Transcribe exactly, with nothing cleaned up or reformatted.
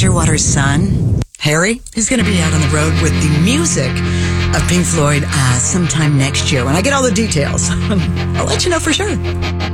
Roger Waters' son, Harry, is going to be out on the road with the music of Pink Floyd uh, sometime next year. When I get all the details, I'll let you know for sure.